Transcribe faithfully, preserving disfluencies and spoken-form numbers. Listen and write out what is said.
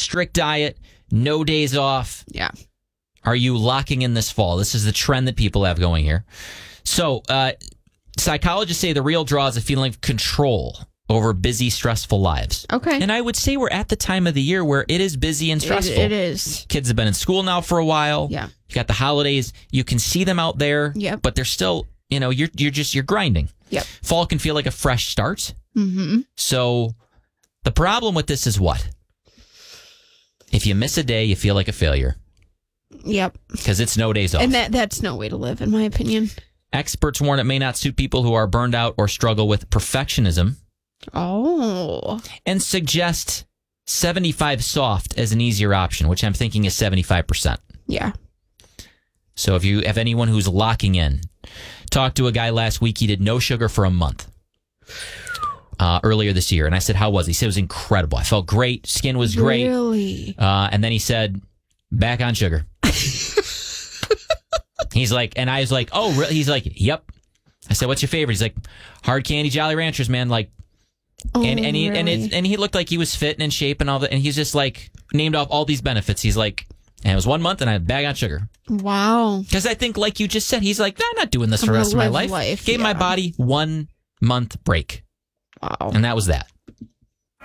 strict diet, no days off. Yeah. Are you locking in this fall? This is the trend that people have going here. So, uh, psychologists say the real draw is a feeling of control over busy, stressful lives. Okay. And I would say we're at the time of the year where it is busy and stressful. It, it is. Kids have been in school now for a while. Yeah. You got the holidays. You can see them out there. Yep. But they're still, you know, you're you're just you're grinding. Yep. Fall can feel like a fresh start. Mm-hmm. So the problem with this is what? If you miss a day, you feel like a failure. Yep. Because it's no days off. And that that's no way to live, in my opinion. Experts warn it may not suit people who are burned out or struggle with perfectionism. Oh. And suggest seventy-five soft as an easier option, which I'm thinking is seventy-five percent. Yeah. So if you have anyone who's locking in, talked to a guy last week. He did no sugar for a month uh, earlier this year. And I said, how was he? He said it was incredible. I felt great. Skin was great. Really? Uh, and then he said, back on sugar. He's like, and I was like, oh, really? He's like, yep. I said, what's your favorite? He's like, hard candy Jolly Ranchers, man. Like, oh, and and he really? and it, and he looked like he was fit and in shape and all that. And he's just like named off all these benefits. He's like, and it was one month and I had bag on sugar. Wow. Because I think, like you just said, he's like, nah, I'm not doing this for I'm the rest of gonna my live life. life, Gave yeah. my body one month break. Wow. And that was that.